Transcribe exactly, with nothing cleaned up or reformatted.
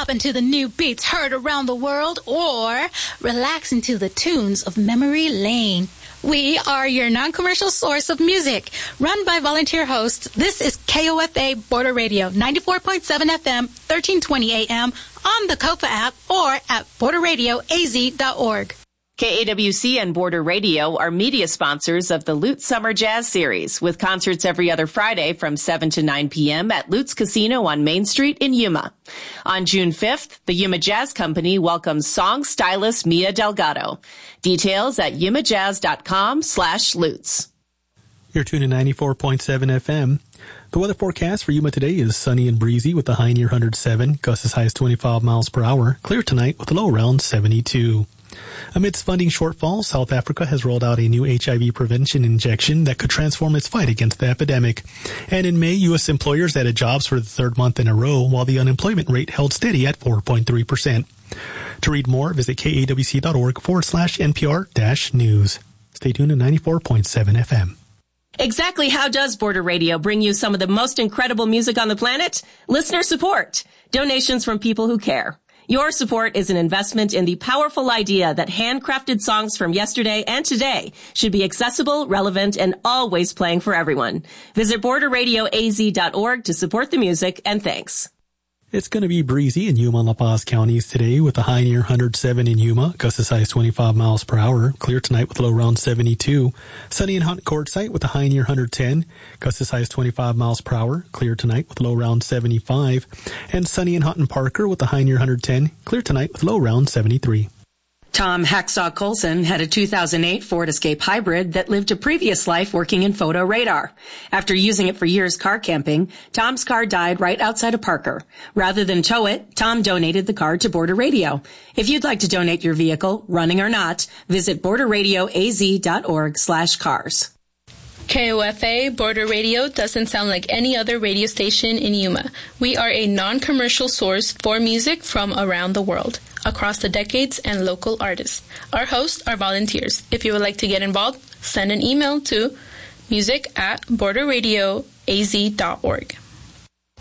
bop into the new beats heard around the world, or relax into the tunes of Memory Lane. We are your non-commercial source of music. Run by volunteer hosts, this is K O F A Border Radio, ninety-four point seven F M, thirteen twenty A M, on the COPA app, or at border radio a z dot org. K A W C and Border Radio are media sponsors of the Lutz Summer Jazz Series, with concerts every other Friday from seven to nine p.m. at Lutz Casino on Main Street in Yuma. On June fifth, the Yuma Jazz Company welcomes song stylist Mia Delgado. Details at yumajazz.com slash Lutz. You're tuning to ninety-four point seven F M. The weather forecast for Yuma today is sunny and breezy with a high near one hundred seven, gusts as high as twenty-five miles per hour. Clear tonight with a low around seventy-two. Amidst funding shortfalls, South Africa has rolled out a new H I V prevention injection that could transform its fight against the epidemic. And in May, U S employers added jobs for the third month in a row, while the unemployment rate held steady at four point three percent. To read more, visit kawc.org forward slash NPR dash news. Stay tuned to ninety-four point seven F M. Exactly how does Border Radio bring you some of the most incredible music on the planet? Listener support. Donations from people who care. Your support is an investment in the powerful idea that handcrafted songs from yesterday and today should be accessible, relevant, and always playing for everyone. Visit border radio a z dot org to support the music, and thanks. It's going to be breezy in Yuma and La Paz counties today with a high near one hundred seven in Yuma, gusts as high as twenty-five miles per hour. Clear tonight with a low around seventy-two. Sunny in Hunt Quartzsite with a high near one hundred ten, gusts as high as twenty-five miles per hour. Clear tonight with a low around seventy-five. And sunny in Hunt and Parker with a high near one hundred ten, clear tonight with a low around seventy-three. Tom Hacksaw Colson had a two thousand eight Ford Escape Hybrid that lived a previous life working in photo radar. After using it for years car camping, Tom's car died right outside of Parker. Rather than tow it, Tom donated the car to Border Radio. If you'd like to donate your vehicle, running or not, visit border radio a z dot org slash cars. K O F A Border Radio doesn't sound like any other radio station in Yuma. We are a non-commercial source for music from around the world, across the decades and local artists. Our hosts are volunteers. If you would like to get involved, send an email to music at border radio a z dot org.